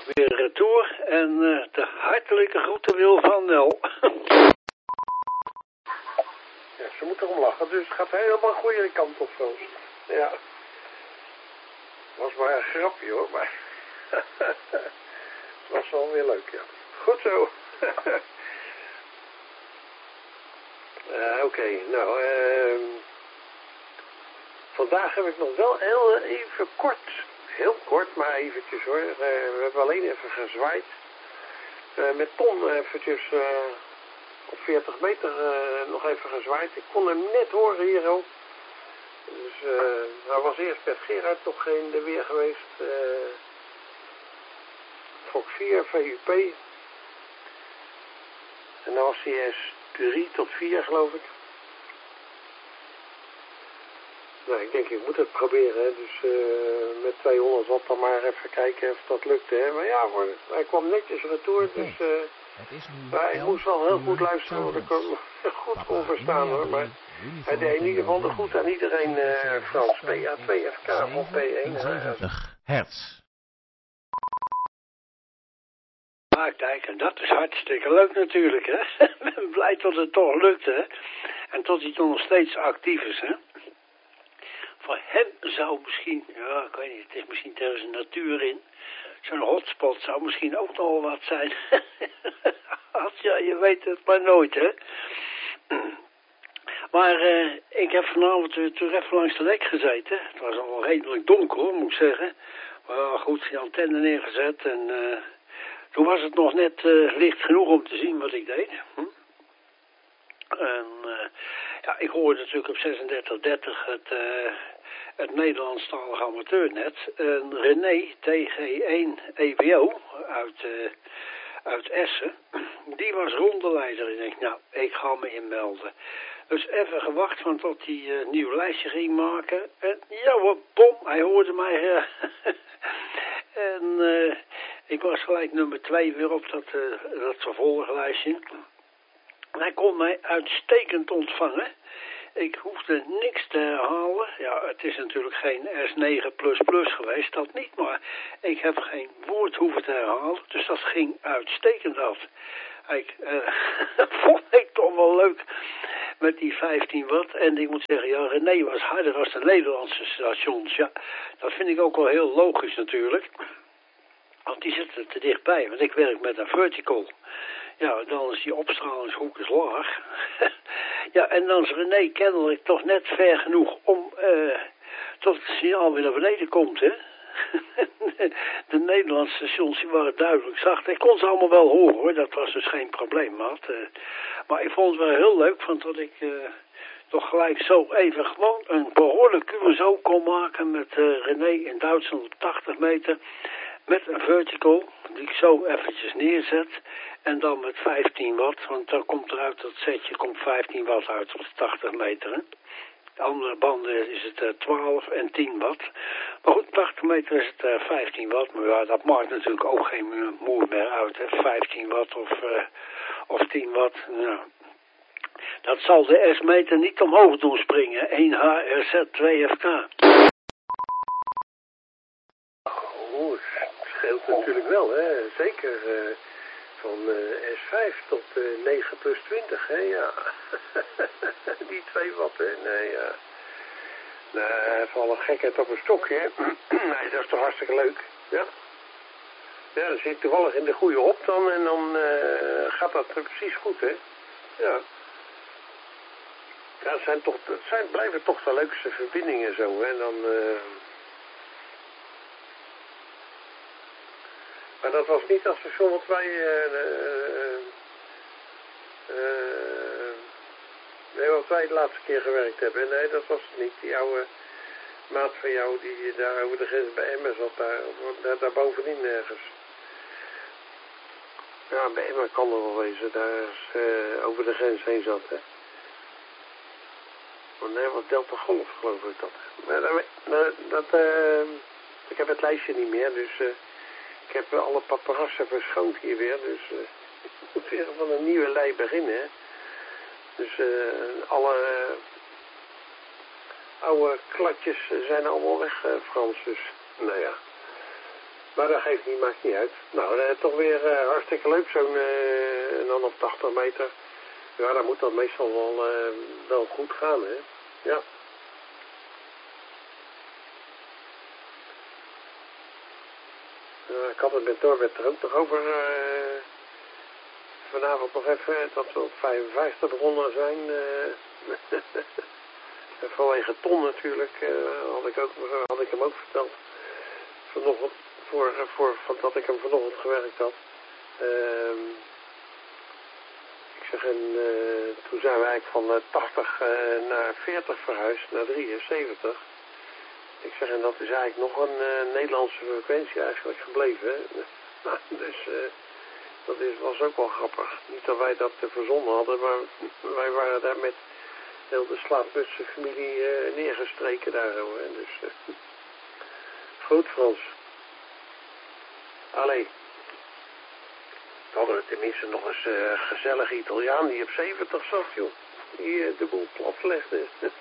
weer retour en de hartelijke groeten wil van Nel. Ja, ze moet erom lachen, dus het gaat helemaal de goede kant op zo. Ja. Was maar een grapje hoor, maar het was wel weer leuk, ja. Goed zo. Oké, nou, vandaag heb ik nog wel heel even heel kort, maar eventjes hoor. We hebben alleen even gezwaaid. Met Ton eventjes op 40 meter nog even gezwaaid. Ik kon hem net horen hier ook. Dus hij was eerst met Gerard nog in de weer geweest. Fok 4, VUP. En dan was hij S3 tot 4 geloof ik. Nou, ik denk ik moet het proberen, hè. Dus met 200 watt dan maar even kijken of dat lukte, hè. Maar ja hoor, hij kwam netjes retour, dus ik moest wel heel goed luisteren, want ik hem goed kon verstaan hoor. Maar hij deed in ieder geval de goed aan iedereen, Frans. PA2FK van P1. 70 hertz. Ja, kijk, en dat is hartstikke leuk natuurlijk, hè. Ik ben blij dat het toch lukt, hè. En tot hij toch nog steeds actief is, hè. Voor hem zou misschien, ja, ik weet niet, het is misschien tegen zijn natuur in. Zo'n hotspot zou misschien ook nog wel wat zijn. Ja, je weet het maar nooit, hè. Maar ik heb vanavond weer terug even langs de lek gezeten. Het was al redelijk donker, hoor, moet ik zeggen. Maar goed, die antenne neergezet en toen was het nog net licht genoeg om te zien wat ik deed. En ja, ik hoorde natuurlijk op 3630 het Nederlandstalige amateurnet. En René, TG1 EBO uit Essen, die was rondeleider. Ik denk, nou, ik ga me inmelden. Dus even gewacht van tot hij een nieuw lijstje ging maken. En ja, wat bom, hij hoorde mij. En ik was gelijk nummer 2 weer op dat vervolglijstje. En hij kon mij uitstekend ontvangen. Ik hoefde niks te herhalen. Ja, het is natuurlijk geen S9++ geweest, dat niet. Maar ik heb geen woord hoeven te herhalen. Dus dat ging uitstekend af. Vond ik toch wel leuk met die 15 watt. En ik moet zeggen, ja, René was harder als de Nederlandse stations. Ja, dat vind ik ook wel heel logisch natuurlijk. Want die zitten te dichtbij. Want ik werk met een vertical. Ja, dan is die opstralingshoek is laag. Ja, en dan is René kennelijk toch net ver genoeg om tot het signaal weer naar beneden komt, hè. De Nederlandse stations die waren duidelijk zacht. Ik kon ze allemaal wel horen, hoor. Dat was dus geen probleem, maar ik vond het wel heel leuk, want dat ik toch gelijk zo even gewoon een behoorlijk QSO kon maken met René in Duitsland op 80 meter. Met een vertical, die ik zo eventjes neerzet. En dan met 15 watt, want dan komt eruit dat setje, komt 15 watt uit op de 80 meter. Hè? De andere banden is het 12 en 10 watt. Maar goed, 80 meter is het 15 watt. Maar ja, dat maakt natuurlijk ook geen moer meer uit. Hè? 15 watt of 10 watt. Nou, dat zal de S-meter niet omhoog doen springen. 1HRZ 2FK. Oh, het scheelt natuurlijk wel, hè. Zeker van S5 tot 9+20, hè, ja. Die 2 watt, hè, nee, ja. Nou, even al een gekheid op een stokje, hè. Nee, dat is toch hartstikke leuk, ja. Ja, dan zit je toevallig in de goede hop dan en dan gaat dat precies goed, hè. Ja. Ja, blijven toch de leukste verbindingen zo, hè, dan... Maar dat was niet als station wat wij... wat wij de laatste keer gewerkt hebben. Nee, dat was het niet. Die oude maat van jou die daar over de grens bij Emmen zat. Daar bovenin ergens. Ja, bij Emmen kan er wel wezen. Daar over de grens heen zat. Hè. Nee, wat Delta Golf geloof ik dat. Maar ik heb het lijstje niet meer. Dus ik heb alle paparassen verschoond hier weer. Dus ik moet weer van een nieuwe lei beginnen. Hè. Dus alle oude kladjes zijn allemaal weg, Frans. Dus, nou ja. Maar dat geeft niet, maakt niet uit. Nou, toch weer hartstikke leuk, zo'n en dan op 80 meter. Ja, dan moet dat meestal wel goed gaan, hè. Ja. Ik had het met Norbert er ook nog over vanavond nog even dat we op 55 begonnen zijn. Vanwege Ton natuurlijk, had ik hem ook verteld. Vanochtend, dat ik hem vanochtend gewerkt had. Ik zeg, en toen zijn we eigenlijk van 80 naar 40 verhuisd, naar 73. Ik zeg, en dat is eigenlijk nog een Nederlandse frequentie eigenlijk gebleven. Hè? Dus dat was ook wel grappig. Niet dat wij dat verzonnen hadden, maar wij waren daar met heel de slaapmutse familie neergestreken daar. Hoor. Dus goed, Frans. Allee. Hadden we tenminste nog eens gezellig Italiaan die op 70 zat, joh. Die de boel plat legde.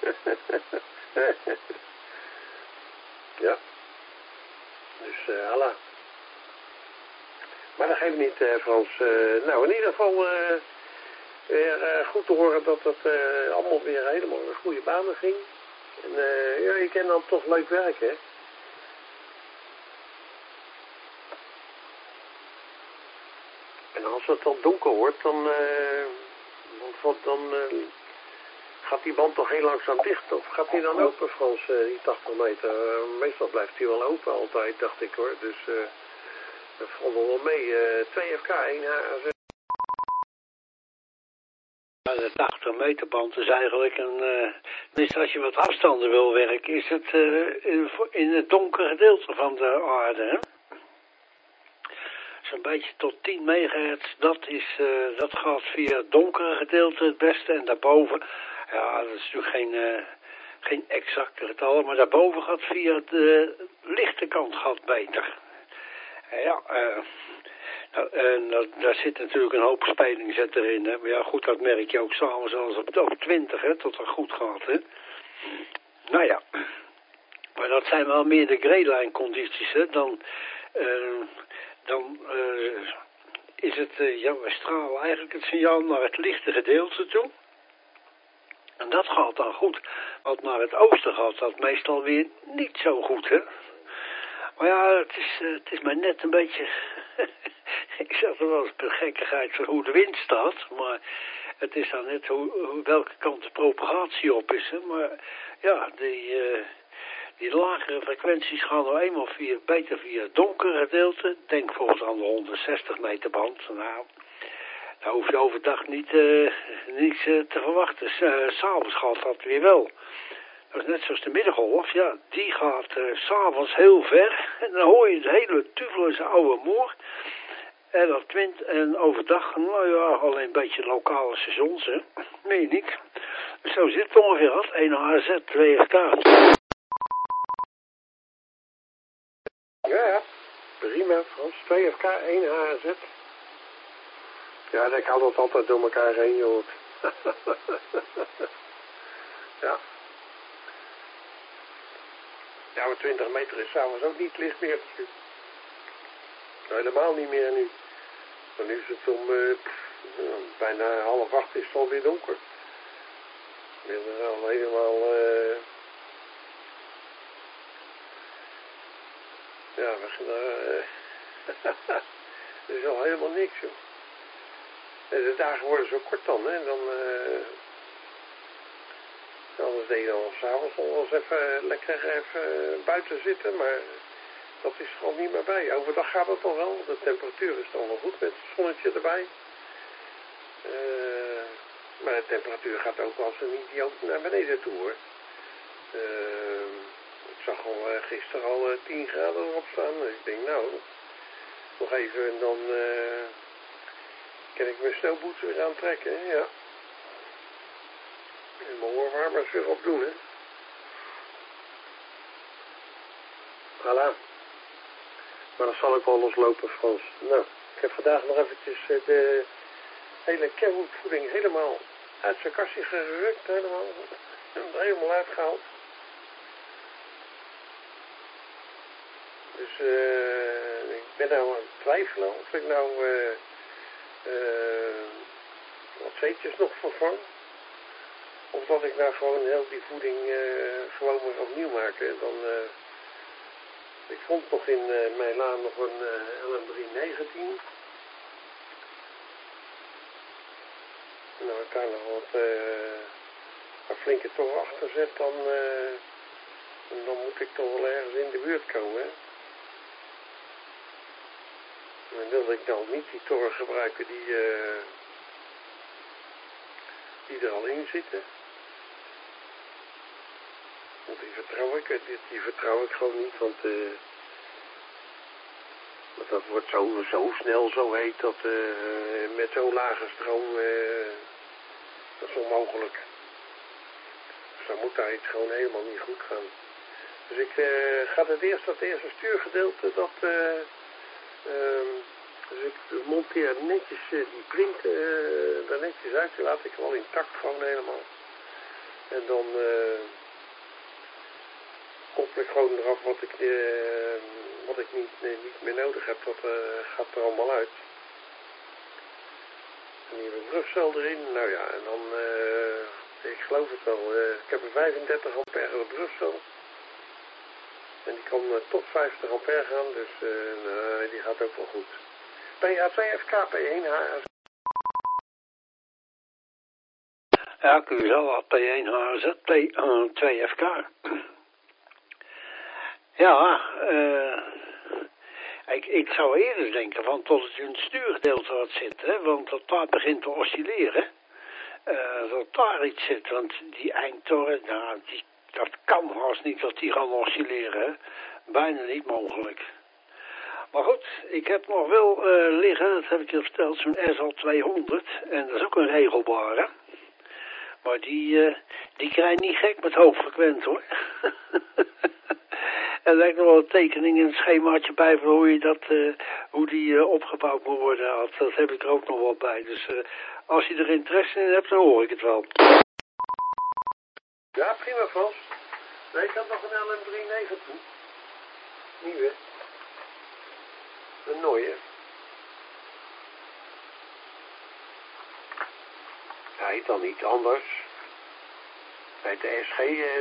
Ja. Dus, Allah. Maar dat geeft niet, Frans. Nou, in ieder geval weer goed te horen dat het allemaal weer helemaal in goede banen ging. En ja, je kan dan toch leuk werken, hè. En als het dan donker wordt, dan gaat die band toch heel langzaam dicht, of gaat die dan open, Frans, die 80 meter? Meestal blijft die wel open altijd, dacht ik hoor. Dus dat valt wel mee. 2 FK, 1 HZ. De 80 meter band is eigenlijk tenminste als je wat afstanden wil werken, is het in het donkere gedeelte van de aarde, hè? Zo'n beetje tot 10 megahertz, dat gaat via het donkere gedeelte het beste. En daarboven, ja, dat is natuurlijk geen exacte getallen, maar daarboven gaat via de lichte kant gaat beter. Ja, daar zit natuurlijk een hoop speling zit erin, hè. Maar ja, goed, dat merk je ook samen zelfs op 20, hè, tot het goed gaat, hè. Nou ja, maar dat zijn wel meer de greyline condities, hè. Dan is het, ja, we stralen eigenlijk het signaal naar het lichte gedeelte toe. En dat gaat dan goed. Want naar het oosten gaat dat meestal weer niet zo goed, hè. Maar ja, het is maar net een beetje... Ik zeg er wel eens per gekkigheid voor hoe de wind staat. Maar het is dan net welke kant de propagatie op is, hè. Maar ja, die lagere frequenties gaan nou eenmaal beter via het donkere gedeelte. Denk bijvoorbeeld aan de 160 meter band. Nou, daar hoef je overdag niets te verwachten. 's Avonds gaat dat weer wel. Dat is net zoals de middengolf. Ja, die gaat 's avonds heel ver. En dan hoor je het hele tuveloze oude moer. En dat wint en overdag, nou ja, alleen een beetje lokale seizoens, hè. Nee, niet. Zo zit het ongeveer wat. 1 AZ, 2 FK. Ja, prima, Frans. 2 FK, 1 HZ. Ja, dat kan dat altijd door elkaar heen, joh. Ja. Ja, maar 20 meter is s'avonds ook niet licht meer. Helemaal niet meer nu. Dan is het om bijna 7:30 is het alweer donker. Ik ben er al helemaal... ja, we gaan daar... er is al helemaal niks, joh. En de dagen worden zo kort dan, hè. Dan... anders deed je dan s'avonds nog wel eens even lekker even buiten zitten, maar... Dat is gewoon niet meer bij. Overdag gaat het toch wel. De temperatuur is toch wel goed met het zonnetje erbij. Maar de temperatuur gaat ook als een idioot naar beneden toe, hoor. Ik zag al gisteren al 10 graden erop staan. Dus ik denk, nou, nog even en dan kan ik mijn snowboots weer aantrekken. Ja. En mijn oorwarmers weer opdoen, hè. Voilà. Maar dat zal ook wel loslopen, Frans. Nou, ik heb vandaag nog eventjes de hele kerstvoeding helemaal uit zijn kastje gerukt. Helemaal uitgehaald. Dus ben nou aan het twijfelen of ik nou wat zeetjes nog vervang. Of dat ik nou gewoon heel die voeding gewoon weer opnieuw maak. Hè. Dan, ik vond nog in mijn laan nog een LM319. En als ik daar nog wat flinke toch achter zet, dan moet ik toch wel ergens in de buurt komen. Hè. En dan wilde ik dan niet die torren gebruiken die er al in zitten. Want die vertrouw ik gewoon niet, want dat wordt zo snel zo heet dat met zo'n lage stroom, dat is onmogelijk. Dus dan moet daar iets gewoon helemaal niet goed gaan. Dus ik ga dat eerste stuurgedeelte, dus ik monteer netjes die print daar netjes uit, die laat ik wel intact gewoon helemaal. En dan koppel ik gewoon eraf wat ik niet meer nodig heb, dat gaat er allemaal uit. En hier een brugcel erin, nou ja, en dan, ik geloof het wel, ik heb een 35 ampère brugcel. En die kan tot 50 ampère gaan, dus die gaat ook wel goed. PH2FK, P1HZ. Ja, QSL, P1HZ, P2FK. Ja, ik zou eerder denken van tot het in het stuurgedeelte wat zit, hè, want dat daar begint te oscilleren. Dat daar iets zit, want die eindtoren, nou, dat kan haast niet dat die gaan oscilleren, hè. Bijna niet mogelijk. Maar goed, ik heb nog wel liggen, dat heb ik je verteld, zo'n SL200 en dat is ook een regelbare. Maar die krijgt niet gek met hoogfrequent hoor. En er is nog wel een tekening en een schemaatje bij van hoe die opgebouwd moet worden. Dat heb ik er ook nog wel bij. Dus als je er interesse in hebt, dan hoor ik het wel. Ja, prima Frans. Nee, ik had nog een LM319. Nieuwe. Een nooie. Hij heet dan iets anders. Hij heet de SG